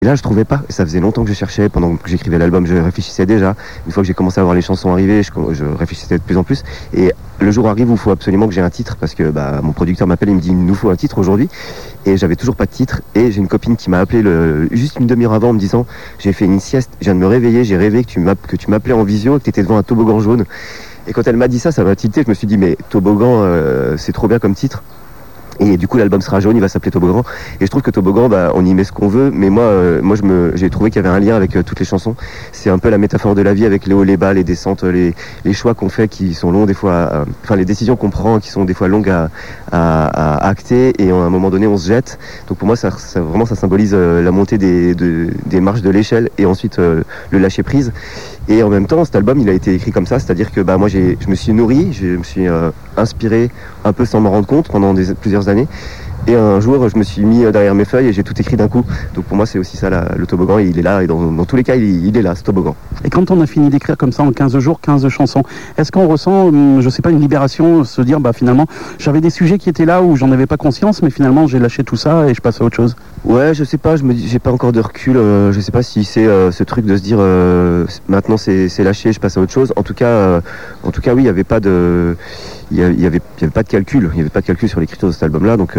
Et là, je trouvais pas. Et ça faisait longtemps que je cherchais. Pendant que j'écrivais l'album, je réfléchissais déjà. Une fois que j'ai commencé à voir les chansons arriver, je réfléchissais de plus en plus. Et le jour arrive où il faut absolument que j'ai un titre parce que mon producteur m'appelle et me dit il nous faut un titre aujourd'hui. Et j'avais toujours pas de titre. Et j'ai une copine qui m'a appelé juste une demi-heure avant en me disant j'ai fait une sieste, je viens de me réveiller, j'ai rêvé que tu m'appelais en visio et que tu étais devant un toboggan jaune. Et quand elle m'a dit ça m'a tilté. Je me suis dit mais toboggan, c'est trop bien comme titre. Et du coup, l'album sera jaune, il va s'appeler Toboggan. Et je trouve que Toboggan, on y met ce qu'on veut. Mais moi, j'ai trouvé qu'il y avait un lien avec toutes les chansons. C'est un peu la métaphore de la vie avec les hauts, les bas, les descentes, les choix qu'on fait qui sont longs des fois. Les décisions qu'on prend qui sont des fois longues à acter. Et à un moment donné, on se jette. Donc pour moi, ça symbolise la montée des marches de l'échelle et ensuite le lâcher prise. Et en même temps, cet album, il a été écrit comme ça. C'est-à-dire que moi, je me suis nourri, je me suis inspiré un peu sans m'en rendre compte pendant plusieurs années. Et un jour, je me suis mis derrière mes feuilles et j'ai tout écrit d'un coup. Donc pour moi, c'est aussi ça, le toboggan. Il est là et dans tous les cas, il est là, ce toboggan. Et quand on a fini d'écrire comme ça en 15 jours, 15 chansons, est-ce qu'on ressent, je sais pas, une libération, se dire, finalement, j'avais des sujets qui étaient là où j'en avais pas conscience, mais finalement, j'ai lâché tout ça et je passe à autre chose? Ouais, je sais pas, j'ai pas encore de recul. Je sais pas si c'est ce truc de se dire, maintenant c'est lâché, je passe à autre chose. En tout cas, oui, il y avait pas de... Il y avait pas de calcul. Il y avait pas de calcul sur l'écriture de cet album-là, donc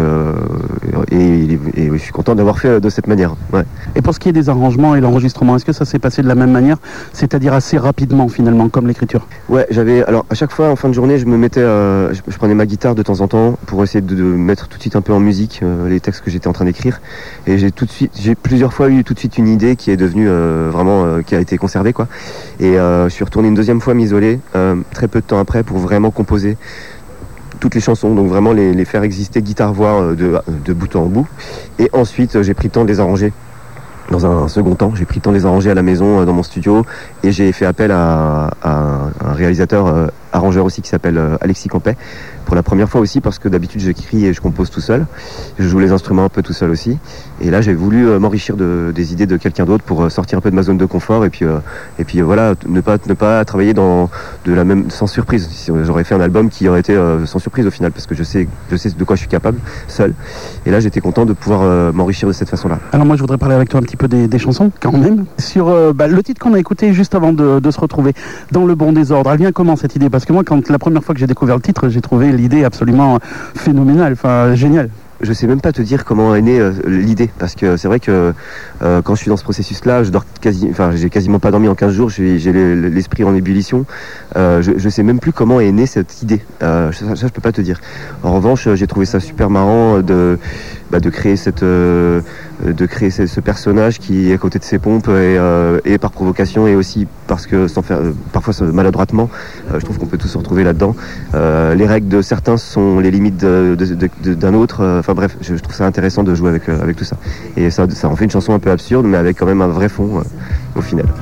et je suis content d'avoir fait de cette manière. Ouais. Et pour ce qui est des arrangements et l'enregistrement, est-ce que ça s'est passé de la même manière, c'est-à-dire assez rapidement finalement, comme l'écriture? Ouais, alors à chaque fois en fin de journée, je me mettais, je prenais ma guitare de temps en temps pour essayer de mettre tout de suite un peu en musique les textes que j'étais en train d'écrire. Et j'ai plusieurs fois eu tout de suite une idée qui est devenue qui a été conservée quoi. Et je suis retourné une deuxième fois m'isoler très peu de temps après pour vraiment composer toutes les chansons, donc vraiment les faire exister guitare-voix de bout en bout. Et ensuite, j'ai pris le temps de les arranger. Dans un second temps, j'ai pris le temps de les arranger à la maison, dans mon studio, et j'ai fait appel à un réalisateur arrangeur aussi qui s'appelle Alexis Campet, pour la première fois aussi, parce que d'habitude j'écris et je compose tout seul. Je joue les instruments un peu tout seul aussi. Et là, j'ai voulu m'enrichir des idées de quelqu'un d'autre pour sortir un peu de ma zone de confort et puis voilà, ne pas travailler sans surprise. J'aurais fait un album qui aurait été sans surprise au final, parce que je sais de quoi je suis capable seul. Et là, j'étais content de pouvoir m'enrichir de cette façon-là. Alors moi, je voudrais parler avec toi un petit peu des chansons quand même. Sur le titre qu'on a écouté juste avant de se retrouver, Dans le bon désordre. Elle vient comment cette idée? Parce que moi, la première fois que j'ai découvert le titre, j'ai trouvé l'idée absolument phénoménale, géniale. Je sais même pas te dire comment est née l'idée, parce que c'est vrai que quand je suis dans ce processus-là, j'ai quasiment pas dormi en 15 jours, j'ai l'esprit en ébullition. Je sais même plus comment est née cette idée. Ça, je peux pas te dire. En revanche, j'ai trouvé ça super marrant de créer ce personnage qui est à côté de ses pompes et par provocation et aussi parce que sans faire parfois maladroitement. Je trouve qu'on peut tous se retrouver là-dedans. Les règles de certains sont les limites d'un autre. Bref, je trouve ça intéressant de jouer avec tout ça. Et ça en fait une chanson un peu absurde, mais avec quand même un vrai fond au final.